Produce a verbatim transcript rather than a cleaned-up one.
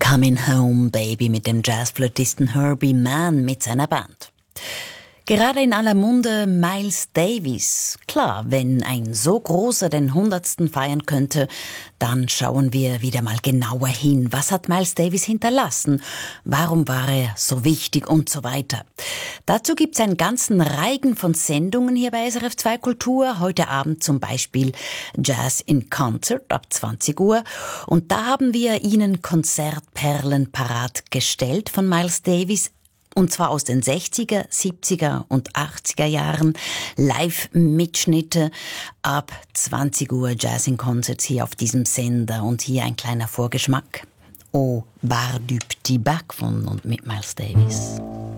Coming Home Baby mit dem Jazzflötisten Herbie Mann mit seiner Band. Gerade in aller Munde Miles Davis. Klar, wenn ein so großer den hundertsten feiern könnte, dann schauen wir wieder mal genauer hin. Was hat Miles Davis hinterlassen? Warum war er so wichtig und so weiter? Dazu gibt's einen ganzen Reigen von Sendungen hier bei S R F zwei Kultur. Heute Abend zum Beispiel Jazz in Concert ab zwanzig Uhr. Und da haben wir Ihnen Konzertperlen parat gestellt von Miles Davis. Und zwar aus den sechziger, siebziger und achtziger Jahren. Live-Mitschnitte ab zwanzig Uhr Jazz in Concerts hier auf diesem Sender. Und hier ein kleiner Vorgeschmack. Au Bar du Petit Bac von und mit Miles Davis.